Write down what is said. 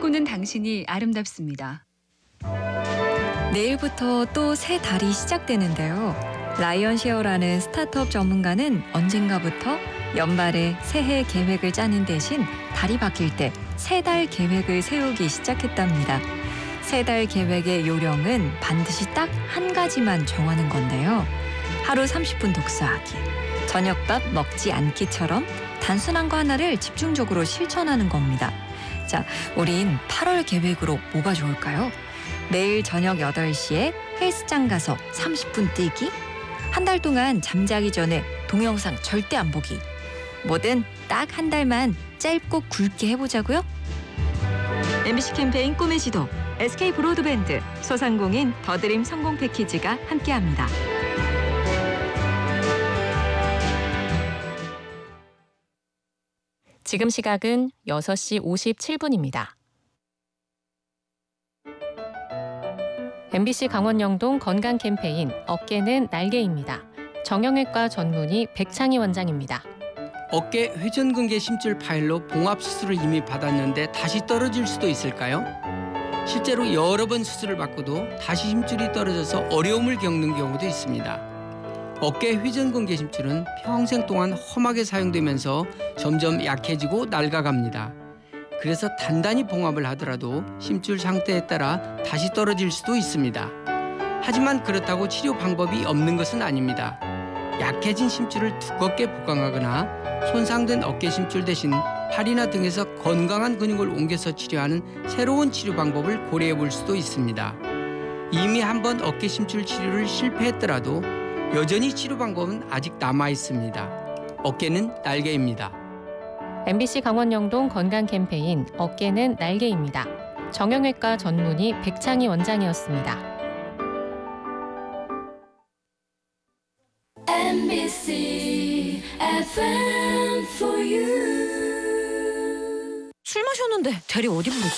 꿈꾸는 당신이 아름답습니다. 내일부터 또 새 달이 시작되는데요. 라이언 셰어라는 스타트업 전문가는 언젠가부터 연말에 새해 계획을 짜는 대신 달이 바뀔 때 새 달 계획을 세우기 시작했답니다. 새 달 계획의 요령은 반드시 딱 한 가지만 정하는 건데요. 하루 30분 독서하기, 저녁밥 먹지 않기처럼 단순한 거 하나를 집중적으로 실천하는 겁니다. 자, 우린 8월 계획으로 뭐가 좋을까요? 매일 저녁 8시에 헬스장 가서 30분 뛰기, 한 달 동안 잠자기 전에 동영상 절대 안 보기. 뭐든 딱 한 달만 짧고 굵게 해보자고요. MBC 캠페인 꿈의 지도, SK 브로드밴드, 소상공인 더드림 성공 패키지가 함께합니다. 지금 시각은 6시 57분입니다. MBC 강원영동 건강 캠페인 어깨는 날개입니다. 정형외과 전문의 백창희 원장입니다. 어깨 회전근개 심줄 파열로 봉합 수술을 이미 받았는데 다시 떨어질 수도 있을까요? 실제로 여러 번 수술을 받고도 다시 힘줄이 떨어져서 어려움을 겪는 경우도 있습니다. 어깨 회전근개 심줄은 평생 동안 험하게 사용되면서 점점 약해지고 낡아갑니다. 그래서 단단히 봉합을 하더라도 심줄 상태에 따라 다시 떨어질 수도 있습니다. 하지만 그렇다고 치료 방법이 없는 것은 아닙니다. 약해진 심줄을 두껍게 보강하거나 손상된 어깨 심줄 대신 팔이나 등에서 건강한 근육을 옮겨서 치료하는 새로운 치료 방법을 고려해 볼 수도 있습니다. 이미 한번 어깨 심줄 치료를 실패했더라도 여전히 치료 방법은 아직 남아 있습니다. 어깨는 날개입니다. MBC 강원영동 건강 캠페인 어깨는 날개입니다. 정형외과 전문의 백창희 원장이었습니다. MBC FM for you. 술 마셨는데 대리 어디 부르지?